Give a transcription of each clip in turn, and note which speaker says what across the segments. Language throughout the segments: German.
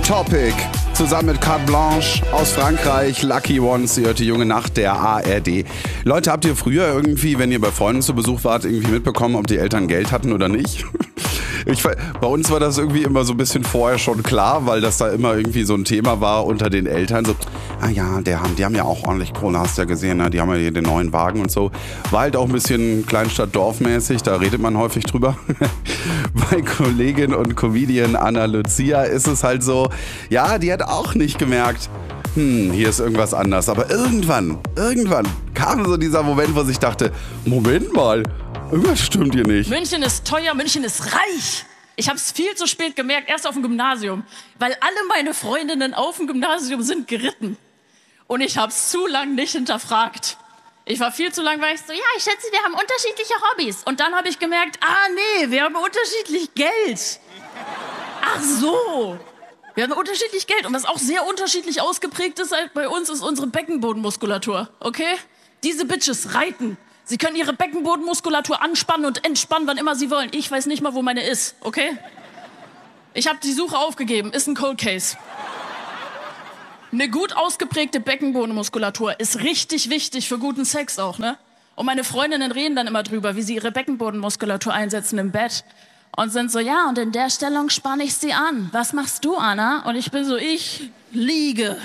Speaker 1: Topic. Zusammen mit Carte Blanche aus Frankreich, Lucky Ones, ihr hört die junge Nacht der ARD. Leute, habt ihr früher irgendwie, wenn ihr bei Freunden zu Besuch wart, irgendwie mitbekommen, ob die Eltern Geld hatten oder nicht? Bei uns war das irgendwie immer so ein bisschen vorher schon klar, weil das da immer irgendwie so ein Thema war unter den Eltern. So, ah ja, die haben ja auch ordentlich Kohle, hast du ja gesehen, ne? Die haben ja hier den neuen Wagen und so. War halt auch ein bisschen Kleinstadt-Dorfmäßig, da redet man häufig drüber. Bei Kollegin und Comedian Anna Lucia ist es halt so, ja, die hat auch nicht gemerkt, hier ist irgendwas anders. Aber irgendwann kam so dieser Moment, wo ich dachte, Moment mal, irgendwas stimmt hier nicht.
Speaker 2: München ist teuer, München ist reich. Ich habe es viel zu spät gemerkt, erst auf dem Gymnasium. Weil alle meine Freundinnen auf dem Gymnasium sind geritten. Und ich habe es zu lang nicht hinterfragt. Ich war viel zu lang, weil ich so, ja, ich schätze, wir haben unterschiedliche Hobbys. Und dann habe ich gemerkt, nee, wir haben unterschiedlich Geld. Ach so. Wir haben unterschiedlich Geld. Und was auch sehr unterschiedlich ausgeprägt ist bei uns, ist unsere Beckenbodenmuskulatur. Okay? Diese Bitches reiten. Sie können ihre Beckenbodenmuskulatur anspannen und entspannen, wann immer sie wollen. Ich weiß nicht mal, wo meine ist, okay? Ich habe die Suche aufgegeben. Ist ein Cold Case. Eine gut ausgeprägte Beckenbodenmuskulatur ist richtig wichtig für guten Sex auch, ne? Und meine Freundinnen reden dann immer drüber, wie sie ihre Beckenbodenmuskulatur einsetzen im Bett. Und sind so, ja, und in der Stellung spanne ich sie an. Was machst du, Anna? Und ich bin so, ich liege.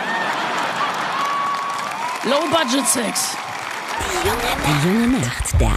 Speaker 2: Low-Budget-Sex.
Speaker 3: Die junge Nacht der